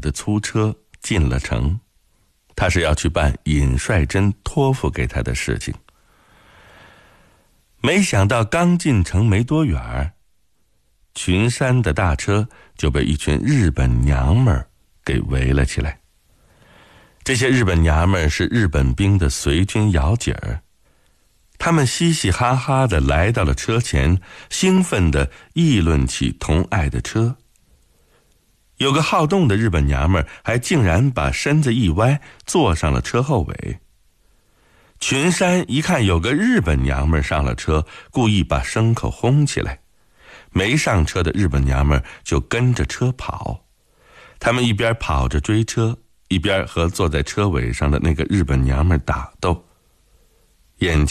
的粗车进了城，他是要去办尹率真托付给他的事情。没想到刚进城没多远，群山的大车就被一群日本娘们儿给围了起来。这些日本娘们儿是日本兵的随军摇姐儿，他们嘻嘻哈哈地来到了车前，兴奋地议论起同爱的车。有个好动的日本娘们儿还竟然把身子一歪，坐上了车后尾。群山一看有个日本娘们儿上了车，故意把牲口轰起来，没上车的日本娘们儿就跟着车跑。他们一边跑着追车，一边和坐在车尾上的那个日本娘们儿打斗。眼